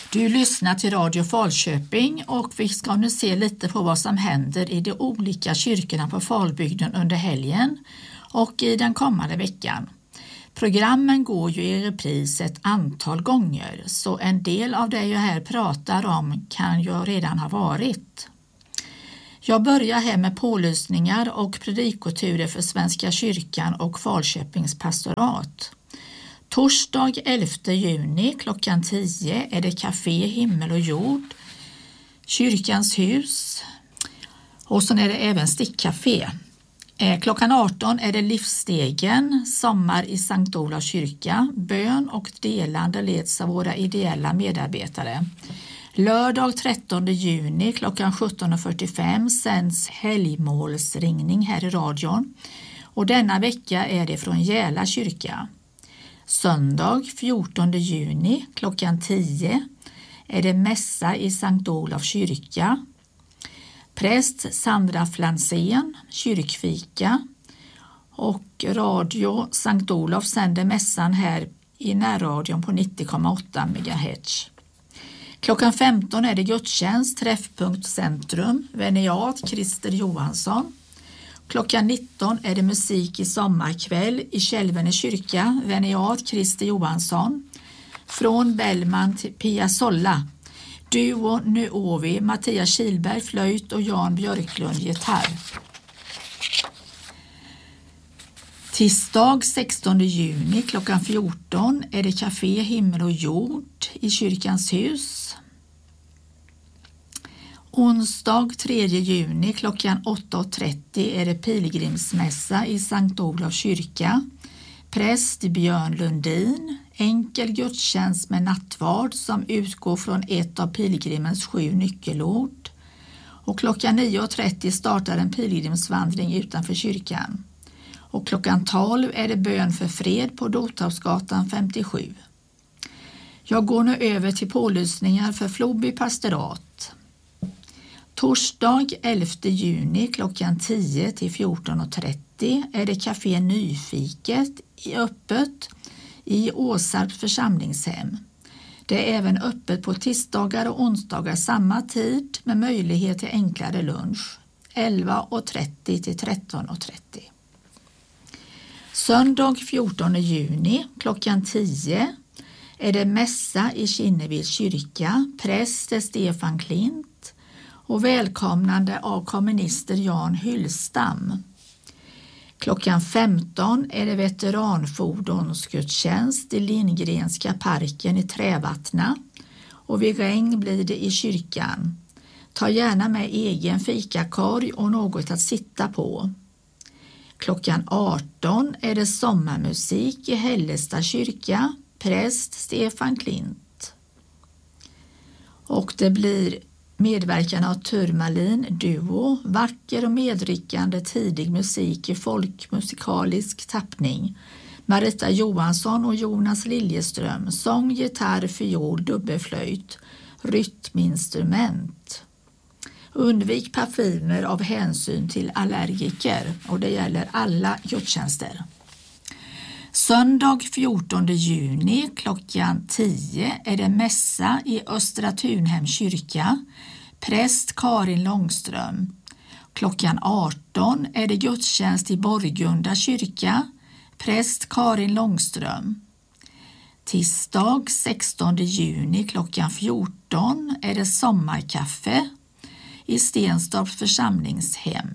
Du lyssnar till Radio Falköping och vi ska nu se lite på vad som händer i de olika kyrkorna på Falbygden under helgen och i den kommande veckan. Programmen går ju i repris ett antal gånger, så en del av det jag här pratar om kan ju redan ha varit. Jag börjar här med pålysningar och predikoturer för Svenska kyrkan och Falköpings pastorat. Torsdag 11 juni klockan 10 är det Café Himmel och Jord, Kyrkans hus, och så är det även stickcafé. Klockan 18 är det Livsstegen, sommar i Sankt Olofs kyrka, bön och delande leds av våra ideella medarbetare. Lördag 13 juni klockan 17.45 sänds helgmålsringning här i radion och denna vecka är det från Jäla kyrka. Söndag 14 juni klockan 10 är det mässa i Sankt Olofs kyrka. Präst Sandra Flansén, kyrkfika, och radio Sankt Olof sänder mässan här i närradion på 90,8 MHz. Klockan 15 är det gudstjänst, träffpunkt centrum, veniat Christer Johansson. Klockan 19 är det musik i sommarkväll i Kälvene kyrka, veniat Christer Johansson. Från Bellman till Pia Solla. Duo Nuovi, Mattias Kilberg flöjt och Jan Björklund gitarr. Tisdag 16 juni klockan 14 är det Café Himmel och Jord i Kyrkans hus. Onsdag 3 juni klockan 8.30 är det pilgrimsmässa i Sankt Olofs kyrka. Präst Björn Lundin, enkel gudstjänst med nattvard som utgår från ett av pilgrimens 7 nyckelord. Och klockan 9.30 startar en pilgrimsvandring utanför kyrkan. Och klockan 12 är det bön för fred på Dothavsgatan 57. Jag går nu över till pålysningar för Floby pastorat. Torsdag 11 juni klockan 10 till 14.30 är det Café Nyfiket öppet i Åsarps församlingshem. Det är även öppet på tisdagar och onsdagar samma tid med möjlighet till enklare lunch 11.30 till 13.30. Söndag 14 juni klockan 10 är det mässa i Kinneviks kyrka, präst Stefan Klint och välkomnande av kommunister Jan Hyllstam. Klockan 15 är det veteranfordonsgudstjänst i Lindgrenska parken i Trävattna och vid regn blir det i kyrkan. Ta gärna med egen fikakorg och något att sitta på. Klockan 18 är det sommarmusik i Hällestad kyrka, präst Stefan Klint. Och det blir medverkan av Turmalin Duo, vacker och medryckande tidig musik i folkmusikalisk tappning. Marita Johansson och Jonas Liljeström, sång, gitarr, fiol, dubbelflöjt, rytminstrument. Undvik parfymer av hänsyn till allergiker och det gäller alla gudstjänster. Söndag 14 juni klockan 10 är det mässa i Östra Tunhem kyrka, präst Karin Långström. Klockan 18 är det gudstjänst i Borgunda kyrka, präst Karin Långström. Tisdag 16 juni klockan 14 är det sommarkaffe i Stenstorps församlingshem.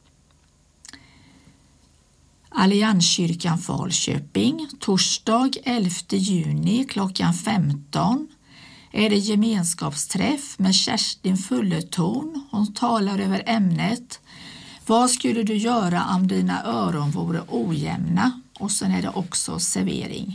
Allianskyrkan Falköping, torsdag 11 juni klockan 15 är det gemenskapsträff med Kerstin Fullerton. Hon talar över ämnet Vad skulle du göra om dina öron vore ojämna? Och sen är det också servering.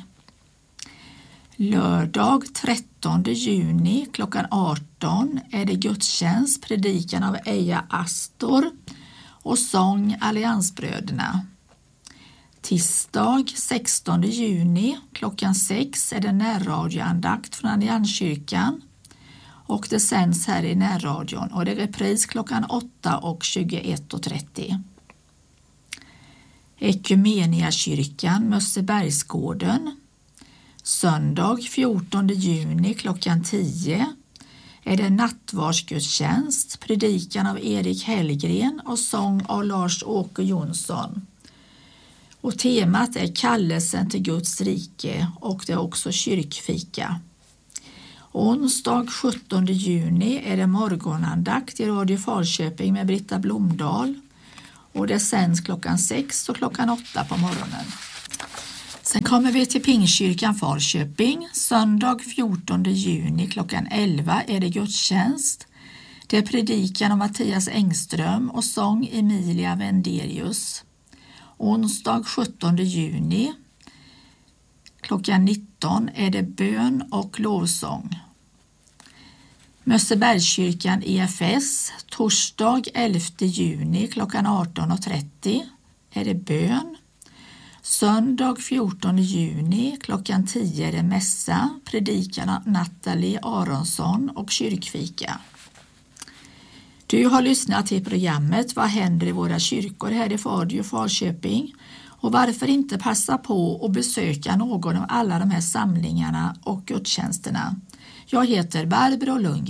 Lördag 13 juni klockan 18 är det gudstjänst, predikan av Eja Astor och sång Alliansbröderna. Tisdag 16 juni klockan 6 är det närradioandakt från Allianskyrkan och det sänds här i närradion och det är repris klockan 8 och 21.30. Ekumeniakyrkan Mössebergsgården. Söndag 14 juni klockan 10 är det nattvardsgudstjänst, predikan av Erik Hellgren och sång av Lars-Åke Jonsson. Och temat är kallelsen till Guds rike och det är också kyrkfika. Onsdag 17 juni är det morgonandakt i Radio Falköping med Britta Blomdahl och det sänds klockan 6 och klockan 8 på morgonen. Sen kommer vi till Pingstkyrkan Falköping. Söndag 14 juni klockan 11 är det gudstjänst. Det är predikan av Mattias Engström och sång Emilia Wenderius. Onsdag 17 juni klockan 19 är det bön och lovsång. Mössebergskyrkan EFS. Torsdag 11 juni klockan 18.30 är det bön. Söndag 14 juni klockan 10 är det mässa, predikan Nathalie Aronsson och kyrkfika. Du har lyssnat till programmet Vad händer i våra kyrkor här i Radio Falköping, och varför inte passa på att besöka någon av alla de här samlingarna och gudstjänsterna. Jag heter Barbro Lundgren.